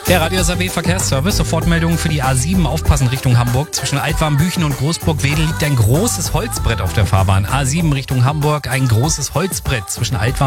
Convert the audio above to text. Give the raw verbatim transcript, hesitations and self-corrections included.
Der Radio S A W Verkehrsservice, Sofortmeldungen für die A sieben, aufpassen Richtung Hamburg. Zwischen Altwarmbüchen und Großburg-Wedel liegt ein großes Holzbrett auf der Fahrbahn. A sieben Richtung Hamburg, ein großes Holzbrett zwischen Altwarmbüchen